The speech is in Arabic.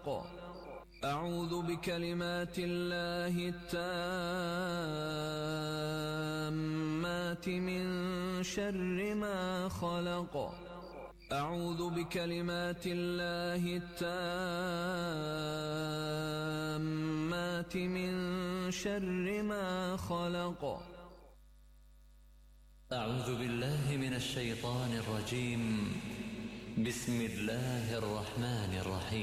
أعوذ بكلمات الله التامات من شر ما خلق. أعوذ بكلمات الله التامات من شر ما خلق. أعوذ بالله من الشيطان الرجيم. بسم الله الرحمن الرحيم.